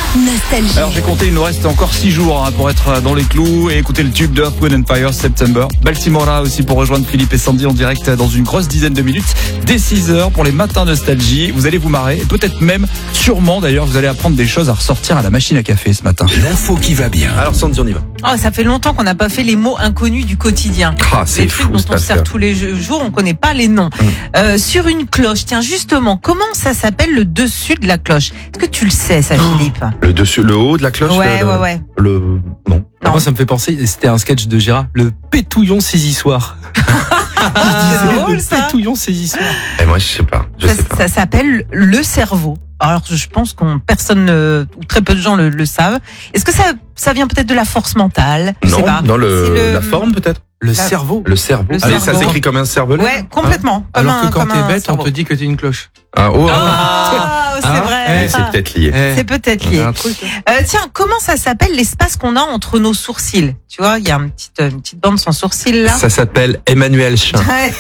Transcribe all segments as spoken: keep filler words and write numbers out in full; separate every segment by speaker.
Speaker 1: Nostalgie.
Speaker 2: Alors j'ai compté, il nous reste encore six jours hein, pour être dans les clous et écouter le tube de Earth, Wind and Fire, September. Baltimora aussi pour rejoindre Philippe et Sandy en direct dans une grosse dizaine de minutes. Dès six heures pour les matins Nostalgie. Vous allez vous marrer et peut-être même, sûrement d'ailleurs, vous allez apprendre des choses à ressortir à la machine à café ce matin.
Speaker 3: L'info qui va bien.
Speaker 4: Alors Sandy, on y va.
Speaker 5: Oh, ça fait longtemps qu'on n'a pas fait les mots inconnus du quotidien.
Speaker 4: Ah, c'est
Speaker 5: les trucs
Speaker 4: fou,
Speaker 5: dont
Speaker 4: ce
Speaker 5: on se sert
Speaker 4: Pascal.
Speaker 5: tous les jours, on connaît pas les noms.
Speaker 4: Mmh.
Speaker 5: Euh, sur une cloche, tiens justement, comment ça s'appelle le dessus de la cloche? Est-ce que tu le sais, ça, Philippe?
Speaker 4: Le dessus, le haut de la cloche.
Speaker 5: Ouais,
Speaker 4: le,
Speaker 5: ouais, ouais.
Speaker 4: Le non.
Speaker 5: Non.
Speaker 6: Moi, ça me fait penser, c'était un sketch de Gérard, le pétouillon saisissoir.
Speaker 5: Ah, c'est drôle,
Speaker 6: le
Speaker 5: ça.
Speaker 6: pétouillon saisissoir.
Speaker 4: Et moi, je sais pas. Je
Speaker 5: Ça,
Speaker 4: sais pas.
Speaker 5: ça s'appelle le cerveau. Alors, je pense qu'on personne euh, ou très peu de gens le, le savent. Est-ce que ça, ça vient peut-être de la force mentale? Je sais
Speaker 4: Non,
Speaker 5: pas.
Speaker 4: dans le,
Speaker 5: C'est le-
Speaker 4: la forme peut-être.
Speaker 6: Le
Speaker 5: La-
Speaker 6: cerveau.
Speaker 4: Le cerveau.
Speaker 5: Le
Speaker 4: Allez, ça
Speaker 5: cerveau.
Speaker 4: s'écrit comme un cervelet.
Speaker 5: Ouais, complètement. Comme
Speaker 6: Alors
Speaker 5: un-
Speaker 6: que quand
Speaker 5: comme
Speaker 6: t'es
Speaker 5: un
Speaker 6: bête, on
Speaker 5: cerveau.
Speaker 6: te dit que t'es une cloche.
Speaker 4: Ah, oh,
Speaker 5: Ah, c'est
Speaker 6: Ah,
Speaker 5: vrai.
Speaker 4: eh, c'est peut-être lié.
Speaker 6: Eh,
Speaker 5: C'est peut-être
Speaker 6: il y
Speaker 5: lié.
Speaker 6: a un truc.
Speaker 5: Euh, tiens, comment ça s'appelle l'espace qu'on a entre nos sourcils? Tu vois, il y a une petite, une petite bande sans sourcils là.
Speaker 4: Ça s'appelle Emmanuel Chin.
Speaker 5: Ouais.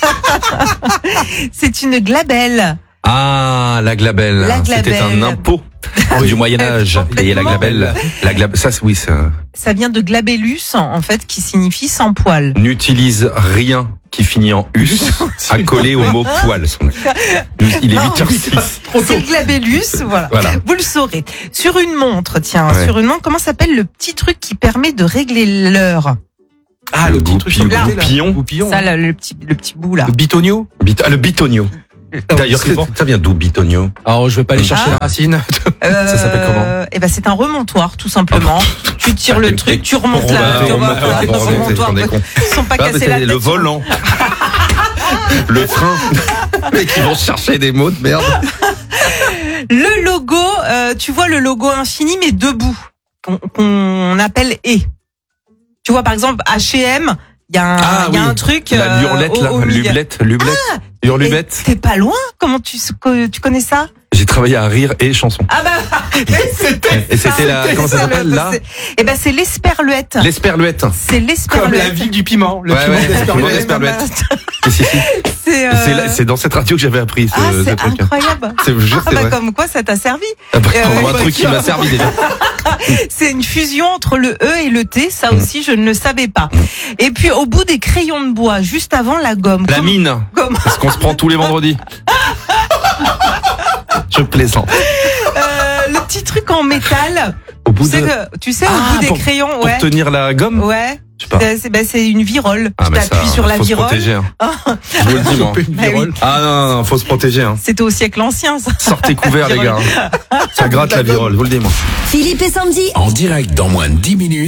Speaker 5: C'est une glabelle.
Speaker 4: Ah, la glabelle.
Speaker 5: La
Speaker 4: C'était
Speaker 5: glabelle.
Speaker 4: un impôt du Moyen-Âge. Et la glabelle. La glabelle. Ça, c'est- oui, ça
Speaker 5: Ça vient de glabellus, en fait, qui signifie sans poil.
Speaker 4: n'utilise rien qui finit en us à coller au mot poil. Il est
Speaker 5: Non,
Speaker 4: huit heures six.
Speaker 5: C'est le glabellus, voilà.
Speaker 4: Voilà.
Speaker 5: Vous le saurez. Sur une montre, tiens,
Speaker 4: Ouais.
Speaker 5: sur une montre, comment s'appelle le petit truc qui permet de régler l'heure?
Speaker 6: Ah, le,
Speaker 4: Le
Speaker 6: petit truc sur le
Speaker 4: goupillon.
Speaker 6: côté, là.
Speaker 4: Goupillon.
Speaker 6: Goupillon.
Speaker 5: Ça, là, le petit, le petit bout là.
Speaker 6: Le bitonio.
Speaker 4: Bit- ah, le bitonio. D'ailleurs,
Speaker 6: c'est bon.
Speaker 4: ça vient d'où bitonio?
Speaker 6: Alors, je vais pas aller chercher
Speaker 5: Ah.
Speaker 6: la racine.
Speaker 5: Euh,
Speaker 4: s'appelle comment
Speaker 5: Eh ben, c'est un remontoir, tout simplement. Tu tires
Speaker 4: Ah,
Speaker 5: le
Speaker 4: quel
Speaker 5: truc,
Speaker 4: truc.
Speaker 5: tu remontes
Speaker 4: Pour
Speaker 5: là.
Speaker 4: remonter,
Speaker 5: tu
Speaker 4: remonter,
Speaker 5: remontes,
Speaker 4: pour remonter,
Speaker 5: remontoir.
Speaker 4: on est con.
Speaker 5: Ils sont pas
Speaker 4: Ah, mais
Speaker 5: cassés
Speaker 4: c'est
Speaker 5: la tête.
Speaker 4: le volant. Le frein. Mais qui vont chercher des mots de merde.
Speaker 5: Le logo, euh, tu vois le logo infini, mais debout, qu'on qu'on appelle E. Tu vois, par exemple, H et M, il y a un,
Speaker 4: Ah,
Speaker 5: il y a
Speaker 4: oui.
Speaker 5: un truc.
Speaker 4: La
Speaker 5: euh,
Speaker 4: lurlette,
Speaker 5: au-
Speaker 4: là.
Speaker 5: au milieu.
Speaker 4: Lublette, lublette.
Speaker 5: Et
Speaker 4: Hurlubette.
Speaker 5: T'es pas loin? Comment tu, tu connais ça?
Speaker 4: J'ai travaillé à Rire et Chanson.
Speaker 5: Ah bah,
Speaker 4: Et c'était la, comment ça s'appelle, là?
Speaker 5: Eh ben, c'est l'esperluette.
Speaker 4: L'esperluette.
Speaker 5: C'est
Speaker 6: Comme
Speaker 5: l'esperluette.
Speaker 6: la ville du piment. Le
Speaker 4: Ouais,
Speaker 6: piment
Speaker 4: ouais,
Speaker 6: d'Esperluette.
Speaker 4: le Esperluette. Si, si, si.
Speaker 5: C'est, euh,
Speaker 4: C'est là- c'est dans cette radio que j'avais appris ce,
Speaker 5: ah,
Speaker 4: ce
Speaker 5: c'est
Speaker 4: truc.
Speaker 5: incroyable.
Speaker 4: C'est, je vous jure,
Speaker 5: Ah
Speaker 4: c'est
Speaker 5: bah,
Speaker 4: vrai.
Speaker 5: comme quoi ça t'a servi.
Speaker 4: Ah bah,
Speaker 5: Euh,
Speaker 4: pour un
Speaker 5: ouais,
Speaker 4: truc qui m'a servi déjà.
Speaker 5: C'est une fusion entre le E et le T. Ça aussi, je ne le savais pas. Et puis, au bout des crayons de bois, juste avant la gomme.
Speaker 4: La
Speaker 5: Comme-
Speaker 4: mine.
Speaker 5: Comme,
Speaker 4: Parce qu'on se prend tous les vendredis. Je plaisante.
Speaker 5: euh, le petit truc en métal.
Speaker 4: Au bout
Speaker 5: Tu sais,
Speaker 4: de,
Speaker 5: que- tu sais,
Speaker 4: Ah,
Speaker 5: au bout des
Speaker 4: pour-
Speaker 5: crayons,
Speaker 4: pour
Speaker 5: ouais.
Speaker 4: tenir la gomme.
Speaker 5: Ouais.
Speaker 4: Je sais pas.
Speaker 5: C'est, c'est- ben, c'est une virole.
Speaker 4: Ah,
Speaker 5: tu
Speaker 4: mais ça,
Speaker 5: t'appuies sur la
Speaker 4: faut se
Speaker 5: virole.
Speaker 4: protéger, hein.
Speaker 5: Ah,
Speaker 4: Je vous le dis, moi.
Speaker 6: Une
Speaker 5: Bah oui.
Speaker 6: virole.
Speaker 4: Ah non, non, non, faut se protéger, hein.
Speaker 5: C'était au siècle ancien, ça.
Speaker 4: Sortez couverts, les gars. Ça gratte la virole, je vous le dis, moi.
Speaker 1: Philippe et Sandy.
Speaker 3: En direct dans moins de dix minutes.